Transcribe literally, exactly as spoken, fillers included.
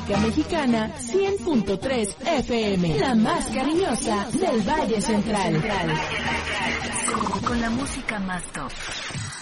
música mexicana cien punto tres F M, la más cariñosa del Valle Central. Con la música más top.